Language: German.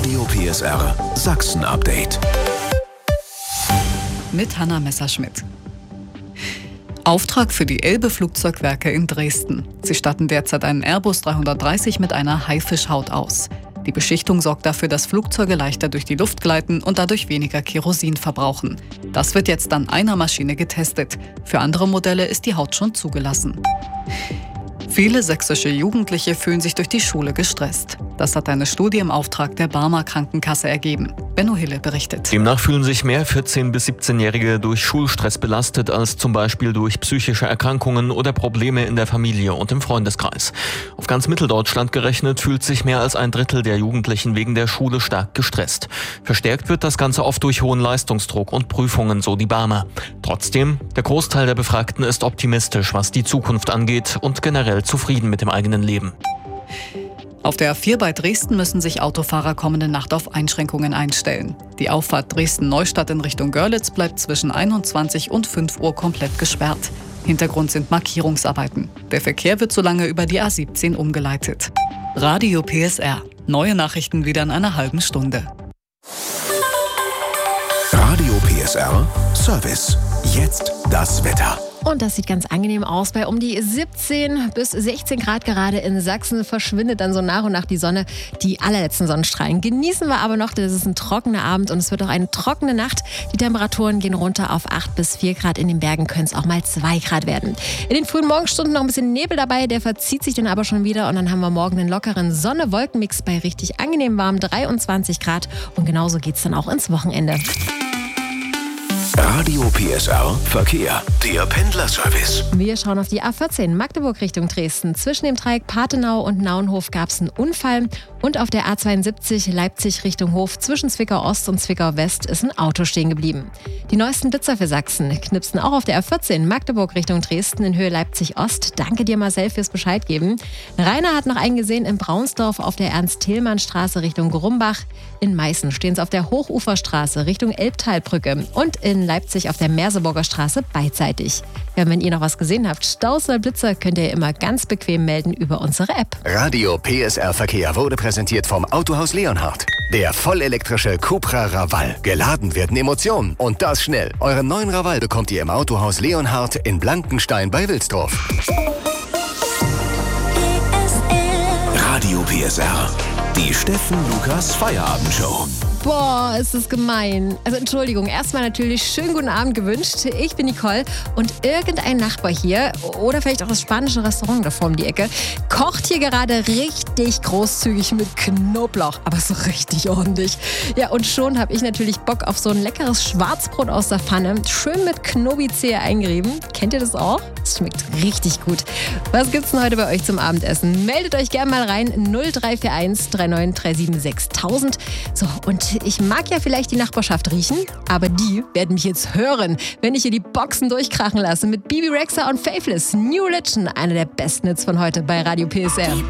Radio PSR Sachsen-Update. Mit Hanna Messerschmidt. Auftrag für die Elbe-Flugzeugwerke in Dresden. Sie statten derzeit einen Airbus 330 mit einer Haifischhaut aus. Die Beschichtung sorgt dafür, dass Flugzeuge leichter durch die Luft gleiten und dadurch weniger Kerosin verbrauchen. Das wird jetzt an einer Maschine getestet. Für andere Modelle ist die Haut schon zugelassen. Viele sächsische Jugendliche fühlen sich durch die Schule gestresst. Das hat eine Studie im Auftrag der Barmer Krankenkasse ergeben. Benno Hille berichtet. Demnach fühlen sich mehr 14- bis 17-Jährige durch Schulstress belastet als zum Beispiel durch psychische Erkrankungen oder Probleme in der Familie und im Freundeskreis. Auf ganz Mitteldeutschland gerechnet fühlt sich mehr als ein Drittel der Jugendlichen wegen der Schule stark gestresst. Verstärkt wird das Ganze oft durch hohen Leistungsdruck und Prüfungen, so die Barmer. Trotzdem, der Großteil der Befragten ist optimistisch, was die Zukunft angeht und generell zufrieden mit dem eigenen Leben. Auf der A4 bei Dresden müssen sich Autofahrer kommende Nacht auf Einschränkungen einstellen. Die Auffahrt Dresden-Neustadt in Richtung Görlitz bleibt zwischen 21 und 5 Uhr komplett gesperrt. Hintergrund sind Markierungsarbeiten. Der Verkehr wird solange über die A17 umgeleitet. Radio PSR. Neue Nachrichten wieder in einer halben Stunde. Radio PSR Service. Jetzt das Wetter. Und das sieht ganz angenehm aus. Bei um die 17 bis 16 Grad gerade in Sachsen verschwindet dann so nach und nach die Sonne. Die allerletzten Sonnenstrahlen genießen wir aber noch. Das ist ein trockener Abend und es wird auch eine trockene Nacht. Die Temperaturen gehen runter auf 8 bis 4 Grad. In den Bergen können es auch mal 2 Grad werden. In den frühen Morgenstunden noch ein bisschen Nebel dabei. Der verzieht sich dann aber schon wieder. Und dann haben wir morgen einen lockeren Sonne-Wolken-Mix bei richtig angenehm warm 23 Grad. Und genauso geht es dann auch ins Wochenende. Radio PSR Verkehr. Der Pendlerservice. Wir schauen auf die A14 Magdeburg Richtung Dresden. Zwischen dem Dreieck Pathenau und Nauenhof gab es einen Unfall. Und auf der A72 Leipzig Richtung Hof zwischen Zwickau Ost und Zwickau West ist ein Auto stehen geblieben. Die neuesten Blitzer für Sachsen knipsten auch auf der A14 Magdeburg Richtung Dresden in Höhe Leipzig Ost. Danke dir, Marcel, fürs Bescheid geben. Rainer hat noch einen gesehen in Braunsdorf auf der Ernst-Thälmann-Straße Richtung Grumbach. In Meißen stehen sie auf der Hochuferstraße Richtung Elbtalbrücke und in Leipzig auf der Merseburger Straße beidseitig. Ja, wenn ihr noch was gesehen habt, Staus oder Blitzer, könnt ihr immer ganz bequem melden über unsere App. Radio PSR Verkehr wurde präsentiert vom Autohaus Leonhardt. Der vollelektrische Cupra Raval. Geladen werden Emotionen und das schnell. Euren neuen Raval bekommt ihr im Autohaus Leonhardt in Blankenstein bei Wilsdorf. Radio PSR. Die Steffen Lukas Feierabendshow. Boah, ist das gemein. Also Entschuldigung, erstmal natürlich schönen guten Abend gewünscht. Ich bin Nicole und irgendein Nachbar hier oder vielleicht auch das spanische Restaurant da vor um die Ecke kocht hier gerade richtig großzügig mit Knoblauch, aber so richtig ordentlich. Ja, und schon habe ich natürlich Bock auf so ein leckeres Schwarzbrot aus der Pfanne, schön mit Knobi-Zehe eingerieben. Kennt ihr das auch? Das schmeckt richtig gut. Was gibt's denn heute bei euch zum Abendessen? Meldet euch gerne mal rein, 0341 3937 6000. So, und ich mag ja vielleicht die Nachbarschaft riechen, aber die werden mich jetzt hören, wenn ich hier die Boxen durchkrachen lasse mit Bibi Rexha und Faithless. New Religion, einer der besten Hits von heute bei Radio PSR.